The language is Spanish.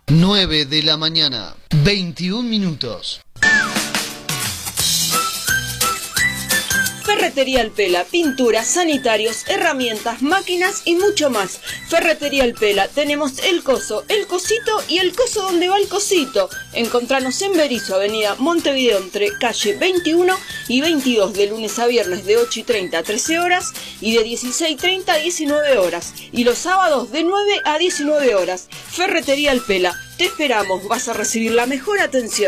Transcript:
9 de la mañana, 21 minutos. Ferretería El Pela, pinturas, sanitarios, herramientas, máquinas y mucho más. Ferretería El Pela, tenemos el coso, el cosito y el coso donde va el cosito. Encontranos en Berisso, avenida Montevideo, entre calle 21 y 22, de lunes a viernes de 8:30 a 13 horas y de 16:30 a 19 horas. Y los sábados de 9 a 19 horas. Ferretería El Pela, te esperamos, vas a recibir la mejor atención.